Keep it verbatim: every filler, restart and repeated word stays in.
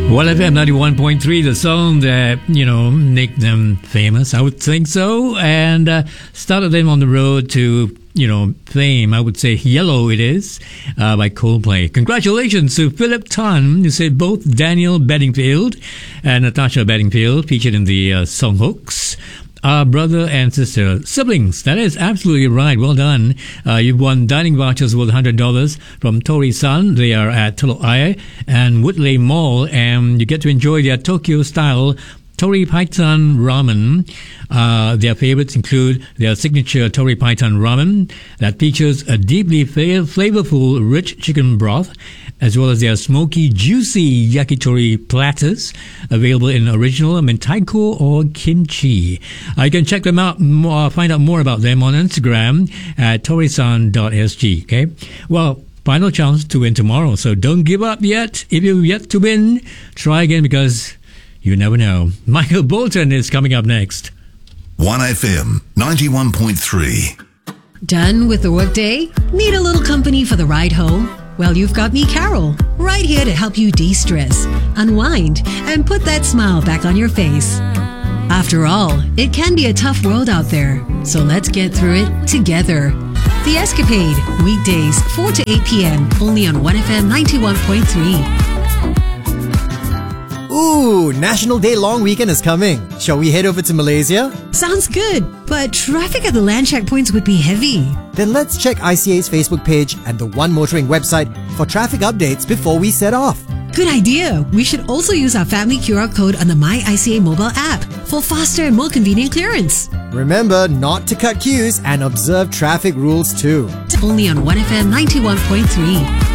one F M ninety-one point three, the song that, you know, make them famous, I would think so, and uh, started them on the road to, you know, fame. I would say Yellow It Is uh, by Coldplay. Congratulations to Philip Tan, who said both Daniel Bedingfield and Natasha Bedingfield featured in the uh, song Hooks are brother and sister siblings. That is absolutely right. Well done. Uh, you've won dining vouchers worth one hundred dollars from Tori-san. They are at Telok Ayer and Woodley Mall, and you get to enjoy their Tokyo-style Tori Paitan Ramen. Uh, their favorites include their signature Tori Paitan Ramen that features a deeply fa- flavorful, rich chicken broth, as well as their smoky, juicy yakitori platters, available in original, mentaiko, or kimchi. Uh, you can check them out, more, find out more about them on Instagram at torisan dot s g. Okay? Well, final chance to win tomorrow, so don't give up yet. If you've yet to win, try again, because you never know. Michael Bolton is coming up next. one F M ninety-one point three. Done with the workday? Need a little company for the ride home? Well, you've got me, Carol, right here to help you de-stress, unwind, and put that smile back on your face. After all, it can be a tough world out there, so let's get through it together. The Escapade, weekdays four to eight p.m. only on one F M ninety-one point three. Ooh, National Day long weekend is coming. Shall we head over to Malaysia? Sounds good, but traffic at the land checkpoints would be heavy. Then let's check I C A's Facebook page and the One Motoring website for traffic updates before we set off. Good idea. We should also use our family Q R code on the My I C A mobile app for faster and more convenient clearance. Remember not to cut queues and observe traffic rules too. Only on one F M ninety-one point three.